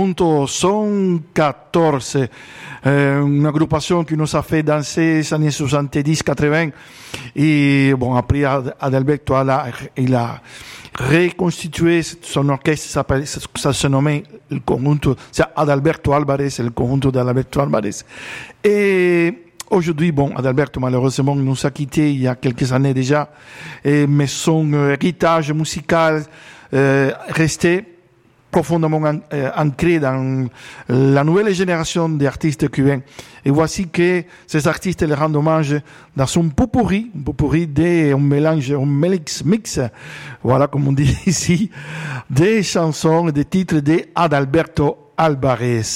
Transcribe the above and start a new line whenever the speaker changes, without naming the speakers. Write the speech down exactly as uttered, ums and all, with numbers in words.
conjunto Son catorze, euh, une agrupación qui nous a fait danser les années soixante-dix quatre-vingts. Et bon, après, Adalberto a, il a reconstitué son orchestre, ça, ça se nommait le conjunto, c'est Adalberto Alvarez, le conjunto d'Adalberto Alvarez. Et aujourd'hui, bon, Adalberto, malheureusement, nous a quittés il y a quelques années déjà, et, mais son héritage musical euh, restait profondément an, euh, ancré dans la nouvelle génération d'artistes cubains. Et voici que ces artistes les rendent hommage dans son pot-pourri, un pot-pourri de, un mélange, un mix, mix, voilà comme on dit ici, des chansons et des titres d'Adalberto Alvarez.